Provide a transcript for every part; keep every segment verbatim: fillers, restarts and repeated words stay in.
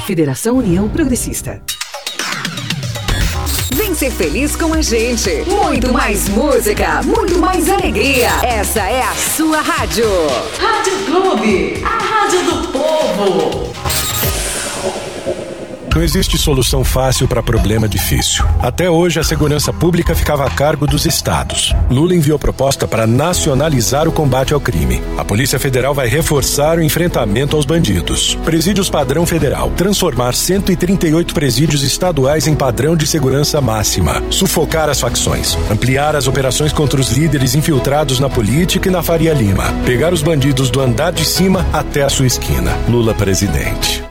Federação União Progressista. Vem ser feliz com a gente. Muito mais música, muito mais alegria. Essa é a sua rádio. Rádio Clube, a rádio do povo. Não existe solução fácil para problema difícil. Até hoje, a segurança pública ficava a cargo dos estados. Lula enviou proposta para nacionalizar o combate ao crime. A Polícia Federal vai reforçar o enfrentamento aos bandidos. Presídios padrão federal. Transformar cento e trinta e oito presídios estaduais em padrão de segurança máxima. Sufocar as facções. Ampliar as operações contra os líderes infiltrados na política e na Faria Lima. Pegar os bandidos do andar de cima até a sua esquina. Lula presidente.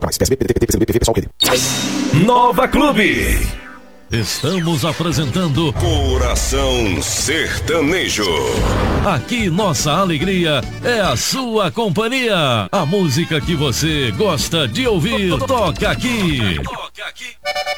Nova Clube. Estamos apresentando Coração Sertanejo. Aqui nossa alegria é a sua companhia. A música que você gosta de ouvir toca aqui. Toca aqui.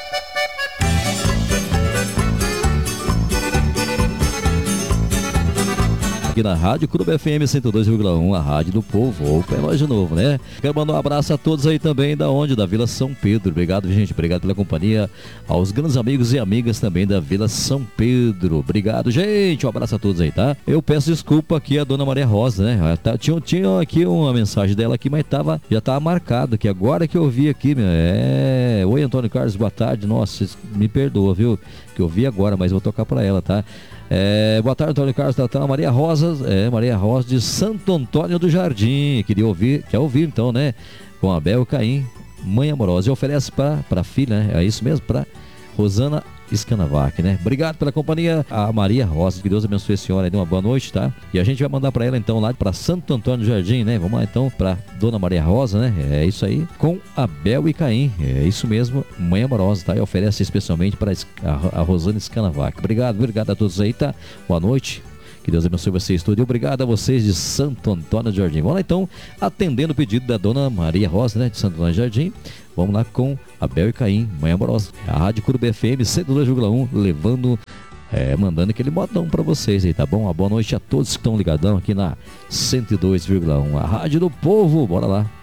Aqui na Rádio Clube F M cento e dois vírgula um, a rádio do povo. Opa, é nós de novo, né? Quero mandar um abraço a todos aí também, da onde? Da Vila São Pedro. Obrigado, gente. Obrigado pela companhia. Aos grandes amigos e amigas também da Vila São Pedro. Obrigado, gente. Um abraço a todos aí, tá? Eu peço desculpa aqui a dona Maria Rosa, né? Tá, tinha, tinha aqui uma mensagem dela aqui, mas tava, já tava marcado aqui. Agora que eu vi aqui, meu, é... Oi, Antônio Carlos, boa tarde. Nossa, me perdoa, viu? Que eu vi agora, mas vou tocar pra ela, tá? É, boa tarde, Antônio Carlos, tá, Maria Rosa, é, Maria Rosa de Santo Antônio do Jardim, queria ouvir, quer ouvir então, né, com Abel Caim, mãe amorosa, e oferece para a filha, né, é isso mesmo, para Rosana Scanavac, né? Obrigado pela companhia, a Maria Rosa, que Deus abençoe a senhora, dê uma boa noite, tá? E a gente vai mandar para ela então lá para Santo Antônio do Jardim, né? Vamos lá então para Dona Maria Rosa, né? É isso aí, com Abel e Caim, é isso mesmo, mãe amorosa, tá? E oferece especialmente para a, a Rosana Scanavac. Obrigado, obrigado a todos aí, tá? Boa noite. Que Deus abençoe vocês todos. E obrigado a vocês de Santo Antônio do Jardim. Vamos lá então, atendendo o pedido da Dona Maria Rosa, né, de Santo Antônio do Jardim. Vamos lá com Abel e Caim, mãe amorosa. A Rádio Clube F M cento e dois vírgula um, levando, é, mandando aquele modão pra vocês aí, tá bom? Uma boa noite a todos que estão ligadão aqui na cento e dois vírgula um, a Rádio do Povo. Bora lá.